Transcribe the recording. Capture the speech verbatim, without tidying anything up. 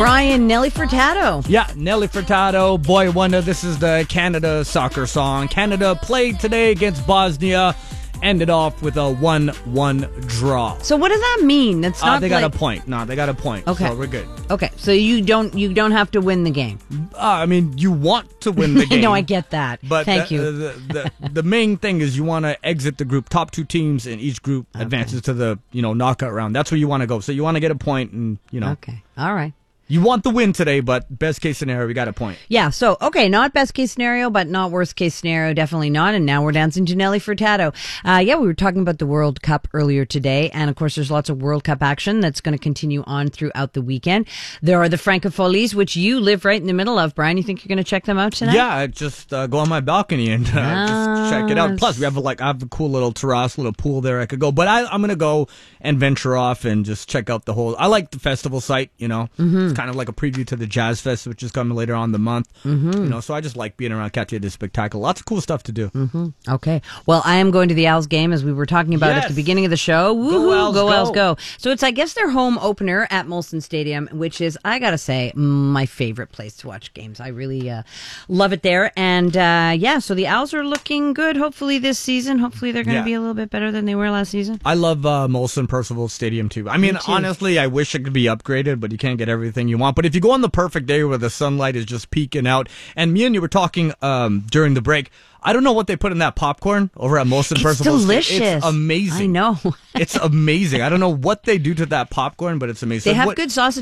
Brian, Nelly Furtado. Yeah, Nelly Furtado, Boy Wonder. This is the Canada soccer song. Canada played today against Bosnia. Ended off with a one one draw. So what does that mean? That's not uh, they like... got a point. No, they got a point. Okay. So we're good. Okay, so you don't you don't have to win the game. Uh, I mean, you want to win the game. No, I get that. But Thank the, you. The, the, the, the main thing is you want to exit the group. Top two teams in each group Okay. advances to the you know knockout round. That's where you want to go. So you want to get a point, and you know. Okay, all right. You want the win today, but best case scenario, we got a point. Yeah, so, okay, not best case scenario, but not worst case scenario, definitely not. And now we're dancing to Nelly Furtado. Uh, yeah, we were talking about the World Cup earlier today. And of course, there's lots of World Cup action that's going to continue on throughout the weekend. There are the Francofolies, which you live right in the middle of. Brian, you think you're going to check them out tonight? Yeah, just uh, go on my balcony and uh, Yes. just check it out. Plus, we have a, like I have a cool little terrace, little pool there I could go. But I, I'm going to go and venture off and just check out the whole. I like the festival site, you know. Mm-hmm. It's kind of like a preview to the Jazz Fest, which is coming later on in the month. Mm-hmm. You know, so I just like being around Quartier des Spectacles. Lots of cool stuff to do. Mm-hmm. Okay. Well, I am going to the Als game, as we were talking about Yes. at the beginning of the show. Woohoo, Go Als, go go. Als, go. So it's, I guess, their home opener at Molson Stadium, which is, I gotta say, my favorite place to watch games. I really uh, love it there. And uh, yeah, so the Als are looking good, hopefully, this season. Hopefully, they're going to Yeah. be a little bit better than they were last season. I love uh, Molson Percival Stadium too. I mean, too. honestly, I wish it could be upgraded, but you can't get everything you want. But if you go on the perfect day where the sunlight is just peeking out, and me and you were talking um, during the break, I don't know what they put in that popcorn over at Molson It's Percival. delicious. It's amazing. I know. It's amazing. I don't know what they do to that popcorn, but it's amazing. They So have what- good sausage.